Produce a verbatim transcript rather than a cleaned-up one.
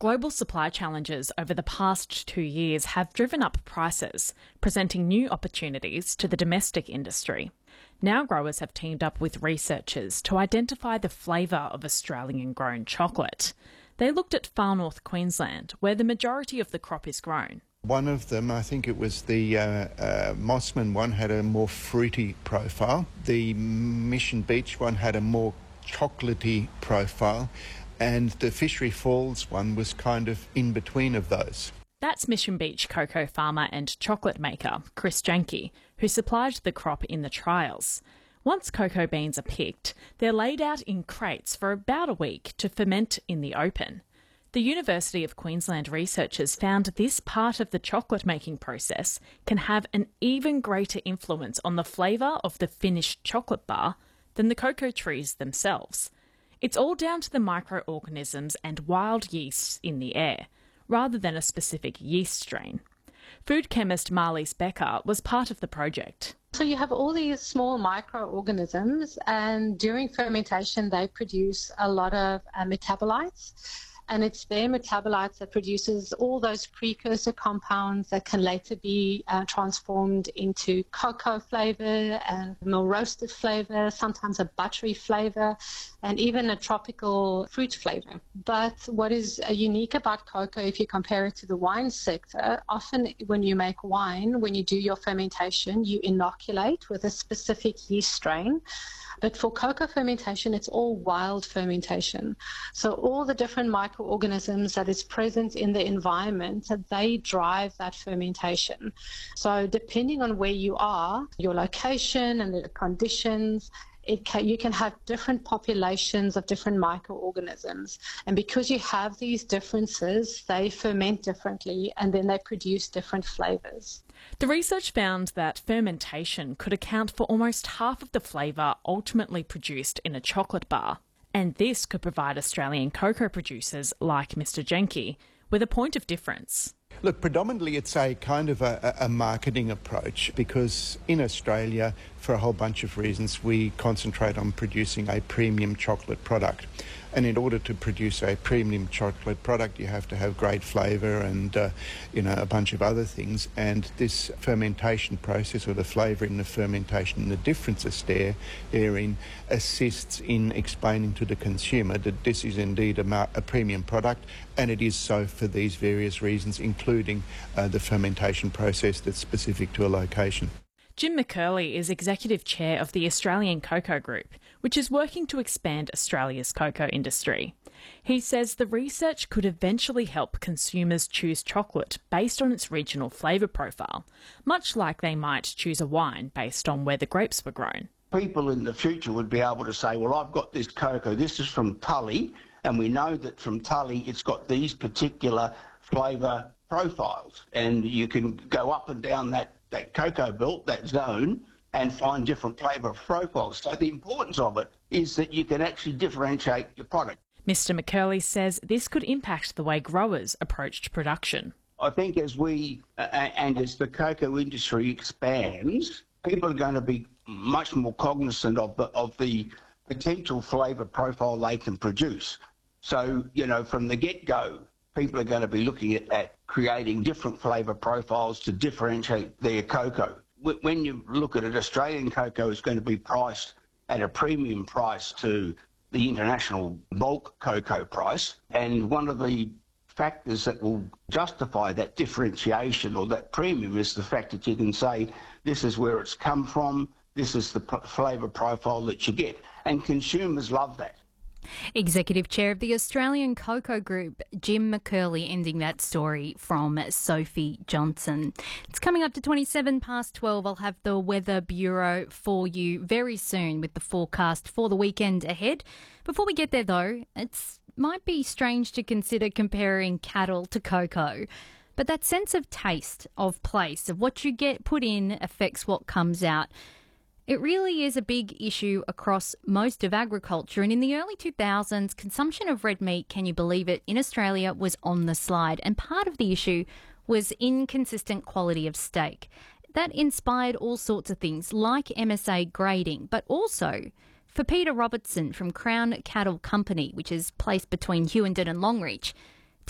Global supply challenges over the past two years have driven up prices, presenting new opportunities to the domestic industry. Now growers have teamed up with researchers to identify the flavour of Australian-grown chocolate. They looked at far north Queensland, where the majority of the crop is grown. One of them, I think it was the uh, uh, Mossman one, had a more fruity profile. The Mission Beach one had a more chocolatey profile. And the Fishery Falls one was kind of in between of those. That's Mission Beach cocoa farmer and chocolate maker Chris Janke, who supplied the crop in the trials. Once cocoa beans are picked, they're laid out in crates for about a week to ferment in the open. The University of Queensland researchers found this part of the chocolate making process can have an even greater influence on the flavour of the finished chocolate bar than the cocoa trees themselves. It's all down to the microorganisms and wild yeasts in the air, rather than a specific yeast strain. Food chemist Marlies Becker was part of the project. So you have all these small microorganisms, and during fermentation they produce a lot of uh, metabolites. And it's their metabolites that produces all those precursor compounds that can later be uh, transformed into cocoa flavour and more roasted flavour, sometimes a buttery flavour, and even a tropical fruit flavour. But what is uh, unique about cocoa, if you compare it to the wine sector, often when you make wine, when you do your fermentation, you inoculate with a specific yeast strain. But for cocoa fermentation, it's all wild fermentation. So all the different microorganisms that is present in the environment, they drive that fermentation. So depending on where you are, your location and the conditions, It can, you can have different populations of different microorganisms. And because you have these differences, they ferment differently and then they produce different flavours. The research found that fermentation could account for almost half of the flavour ultimately produced in a chocolate bar. And this could provide Australian cocoa producers like Mister Janke with a point of difference. Look, predominantly it's a kind of a, a marketing approach because in Australia, for a whole bunch of reasons, we concentrate on producing a premium chocolate product. And in order to produce a premium chocolate product, you have to have great flavour and, uh, you know, a bunch of other things. And this fermentation process, or the flavour in the fermentation and the differences there, therein, assists in explaining to the consumer that this is indeed a, mar- a premium product, and it is so for these various reasons, including uh, the fermentation process that's specific to a location. Jim McCurley is Executive Chair of the Australian Cocoa Group, which is working to expand Australia's cocoa industry. He says the research could eventually help consumers choose chocolate based on its regional flavour profile, much like they might choose a wine based on where the grapes were grown. People in the future would be able to say, well, I've got this cocoa, this is from Tully, and we know that from Tully it's got these particular flavour profiles, and you can go up and down that that cocoa belt, that zone, and find different flavour profiles. So the importance of it is that you can actually differentiate your product. Mister McCurley says this could impact the way growers approached production. I think as we, uh, and as the cocoa industry expands, people are going to be much more cognizant of the, of the potential flavour profile they can produce. So, you know, from the get-go, people are going to be looking at, at creating different flavour profiles to differentiate their cocoa. When you look at it, Australian cocoa is going to be priced at a premium price to the international bulk cocoa price. And one of the factors that will justify that differentiation or that premium is the fact that you can say, this is where it's come from, this is the flavour profile that you get. And consumers love that. Executive Chair of the Australian Cocoa Group, Jim McCurley, ending that story from Sophie Johnson. It's coming up to twenty-seven past twelve. I'll have the Weather Bureau for you very soon with the forecast for the weekend ahead. Before we get there, though, it might be strange to consider comparing cattle to cocoa. But that sense of taste, of place, of what you get put in affects what comes out. It really is a big issue across most of agriculture, and in the early two thousands, consumption of red meat, can you believe it, in Australia was on the slide, and part of the issue was inconsistent quality of steak. That inspired all sorts of things like M S A grading, but also for Peter Robertson from Crown Cattle Company, which is placed between Hughenden and Longreach,